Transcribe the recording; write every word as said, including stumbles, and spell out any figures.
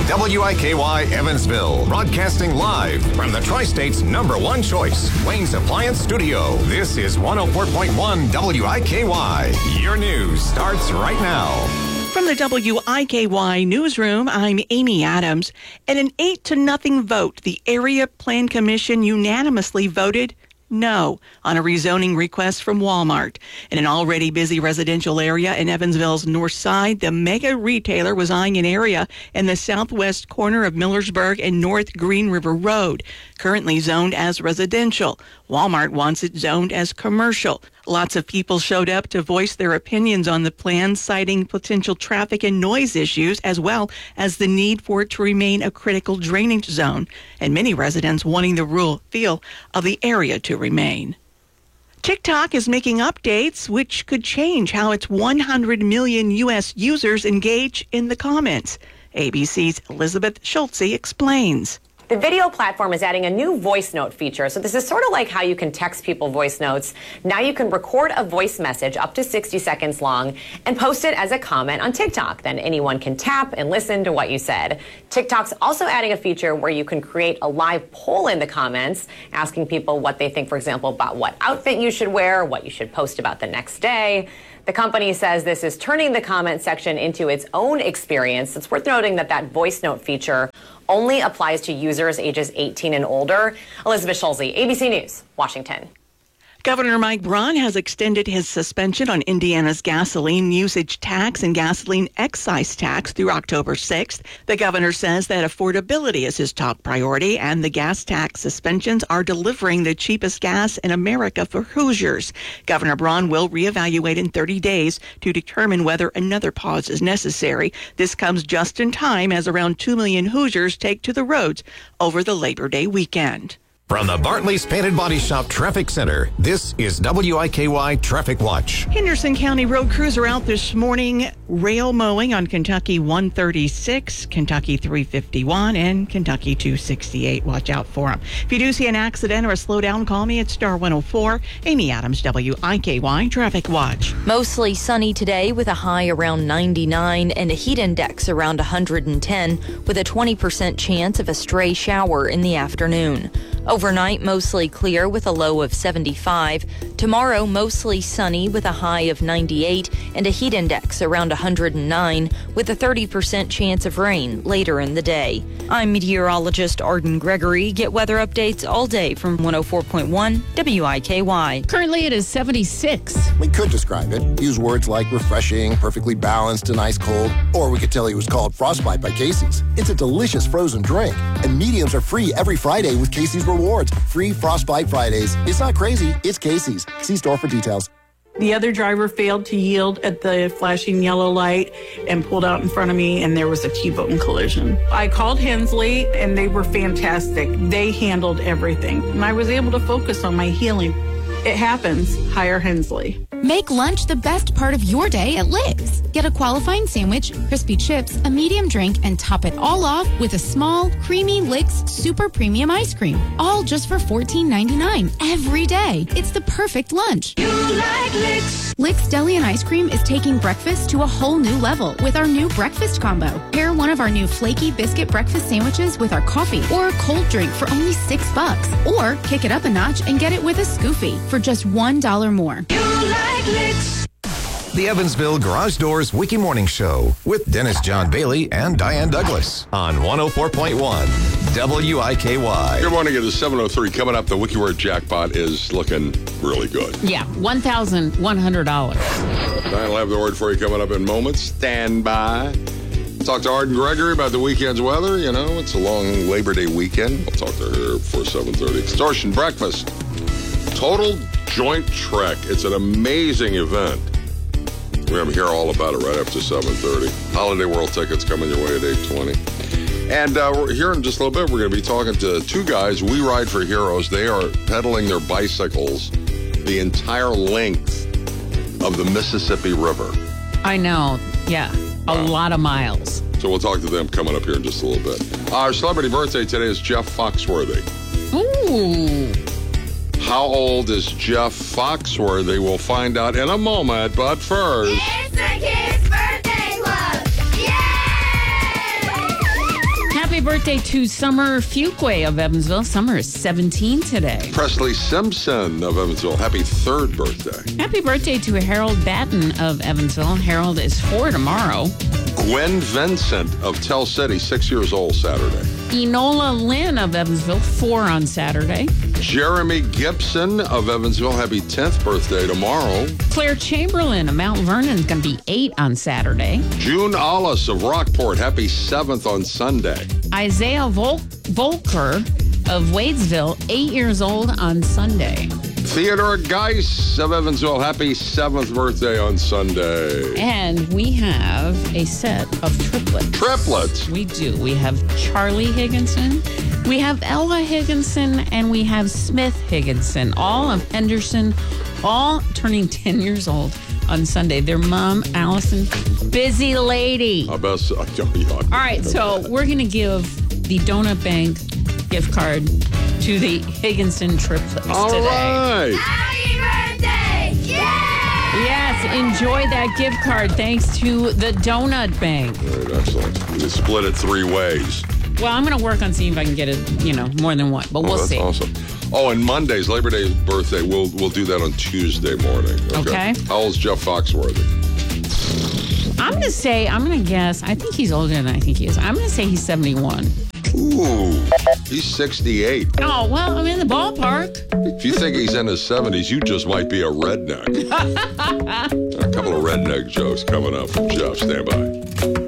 W I K Y Evansville, broadcasting live from the Tri-State's number one choice, Wayne's Appliance Studio. This is one oh four point one W I K Y. Your news starts right now. From the W I K Y newsroom, I'm Amy Adams. At an eight to nothing vote, the Area Plan Commission unanimously voted no on a rezoning request from Walmart. In an already busy residential area in Evansville's north side, the mega retailer was eyeing an area in the southwest corner of Millersburg and North Green River Road, currently zoned as residential. Walmart wants it zoned as commercial. Lots of people showed up to voice their opinions on the plan, citing potential traffic and noise issues, as well as the need for it to remain a critical drainage zone, and many residents wanting the rural feel of the area to remain. TikTok is making updates which could change how its one hundred million U S users engage in the comments. A B C's Elizabeth Schultze explains. The video platform is adding a new voice note feature. So this is sort of like how you can text people voice notes. Now you can record a voice message up to sixty seconds long and post it as a comment on TikTok. Then anyone can tap and listen to what you said. TikTok's also adding a feature where you can create a live poll in the comments, asking people what they think, for example, about what outfit you should wear, what you should post about the next day. The company says this is turning the comment section into its own experience. It's worth noting that that voice note feature only applies to users ages eighteen and older. Elizabeth Schulze, A B C News, Washington. Governor Mike Braun has extended his suspension on Indiana's gasoline usage tax and gasoline excise tax through October sixth. The governor says that affordability is his top priority, and the gas tax suspensions are delivering the cheapest gas in America for Hoosiers. Governor Braun will reevaluate in thirty days to determine whether another pause is necessary. This comes just in time as around two million Hoosiers take to the roads over the Labor Day weekend. From the Bartley's Painted Body Shop Traffic Center, this is W I K Y Traffic Watch. Henderson County road crews are out this morning rail mowing on Kentucky one thirty-six, Kentucky three fifty-one, and Kentucky two sixty-eight. Watch out for them. If you do see an accident or a slowdown, call me at star one oh four. Amy Adams, W I K Y Traffic Watch. Mostly sunny today with a high around ninety-nine and a heat index around one hundred ten, with a twenty percent chance of a stray shower in the afternoon. Overnight, mostly clear with a low of seventy-five. Tomorrow, mostly sunny with a high of ninety-eight and a heat index around one hundred nine, with a thirty percent chance of rain later in the day. I'm meteorologist Arden Gregory. Get weather updates all day from one oh four point one W I K Y. Currently, it is seventy-six. We could describe it. Use words like refreshing, perfectly balanced, and ice cold. Or we could tell you it was called Frostbite by Casey's. It's a delicious frozen drink. And mediums are free every Friday with Casey's Rewards. Free Frostbite Fridays. It's not crazy. It's Casey's. See store for details. The other driver failed to yield at the flashing yellow light and pulled out in front of me, and there was a T-bone collision. I called Hensley, and they were fantastic. They handled everything, and I was able to focus on my healing. It happens. Hire Hensley. Make lunch the best part of your day at Lick's. Get a qualifying sandwich, crispy chips, a medium drink, and top it all off with a small, creamy Lick's Super Premium Ice Cream. All just for fourteen ninety-nine every day. It's the perfect lunch. You like Lick's. Lick's Deli and Ice Cream is taking breakfast to a whole new level with our new breakfast combo. Pair one of our new flaky biscuit breakfast sandwiches with our coffee or a cold drink for only six bucks. Or kick it up a notch and get it with a Scoofy for just one dollar more. You like Lick's. The Evansville Garage Doors Wiki Morning Show with Dennis John Bailey and Diane Douglas on one oh four point one W I K Y. Good morning. It is seven oh three. Coming up, the WikiWord jackpot is looking really good. Yeah, one thousand one hundred dollars. I'll have the word for you coming up in moments. Stand by. Talk to Arden Gregory about the weekend's weather. You know, it's a long Labor Day weekend. We'll talk to her before seven thirty. Extortion Breakfast. Total Joint Trek. It's an amazing event. We're going to hear all about it right after seven thirty. Holiday World tickets coming your way at eight twenty. And uh, we're here in just a little bit, we're going to be talking to two guys, We Ride for Heroes. They are pedaling their bicycles the entire length of the Mississippi River. I know. Yeah. A wow. lot of miles. So we'll talk to them coming up here in just a little bit. Our celebrity birthday today is Jeff Foxworthy. Ooh. How old is Jeff Foxworthy? We'll find out in a moment, but first... It's the Kids Birthday Club! Yay! birthday to Summer Fuquay of Evansville. Summer is seventeen today. Presley Simpson of Evansville. Happy third birthday. Happy birthday to Harold Batten of Evansville. Harold is four tomorrow. Gwen Vincent of Tell City, six years old Saturday. Enola Lynn of Evansville, four on Saturday. Jeremy Gibson of Evansville, happy tenth birthday tomorrow. Claire Chamberlain of Mount Vernon is going to be eight on Saturday. June Allis of Rockport, happy seventh on Sunday. Isaiah Vol- Volker of Wadesville, eight years old on Sunday. Theodore Geis of Evansville, happy seventh birthday on Sunday. And we have a set of triplets. Triplets? We do. We have Charlie Higginson, we have Ella Higginson, and we have Smith Higginson, all of Henderson, all turning ten years old on Sunday. Their mom, Allison, busy lady. I bet so. All right, so we're going to give the Donut Bank gift card to the Higginson triplets all today. Right. Happy birthday! Yeah! Yes, enjoy that gift card thanks to the Donut Bank. Right, excellent. We split it three ways. Well, I'm going to work on seeing if I can get it, you know, more than one, but Oh, we'll that's see. awesome. Oh, and Monday's Labor Day birthday, we'll we'll do that on Tuesday morning. Okay. How old's Jeff Foxworthy? I'm going to say, I'm going to guess, I think he's older than I think he is. I'm going to say he's seventy-one. Ooh, he's sixty-eight. Oh, well, I'm in the ballpark. If you think he's in his seventies, you just might be a redneck. A couple of redneck jokes coming up from Jeff. Stand by.